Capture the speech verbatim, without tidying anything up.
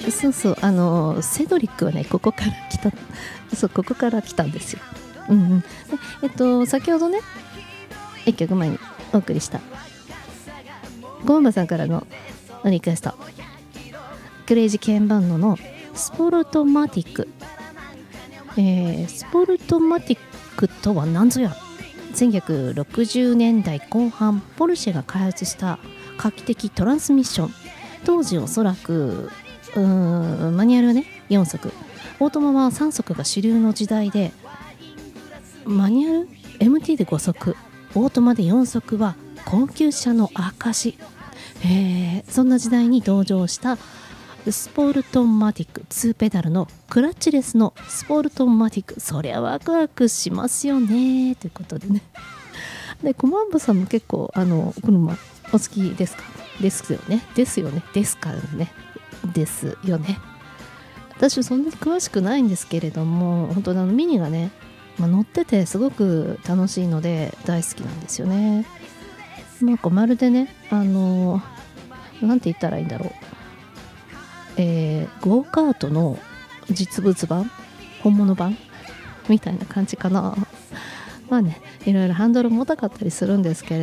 そうそう、あのセドリックはねここから来た、そうここから来たんですよ。うんうん。でえっと先ほどねいっきょくまえにお送りしたゴンバさんからのリクエスト、クレイジーケンバンドのスポルトマティック、えー、スポルトマティックとは何ぞや。せんきゅうひゃくろくじゅうねんだいこう半、ポルシェが開発した画期的トランスミッション。当時おそらくうーんマニュアルねよんそく、オートマはさんそくが主流の時代で、マニュアル エムティー でごそく、オートマでよんそくは高級車の証。えー、そんな時代に登場したスポルトマティックにペダルのクラッチレスのスポルトマティック、そりゃワクワクしますよねということでね。でコマンボさんも結構あの車お好きですか？ですよねですよねですからねですよね。私そんなに詳しくないんですけれども、本当にあのミニがね、まあ、乗っててすごく楽しいので大好きなんですよね。なんかまるでね、あのなんて言ったらいいんだろう、えー、ゴーカートの実物版、本物版みたいな感じかな。まあね、いろいろハンドル重たかったりするんですけれど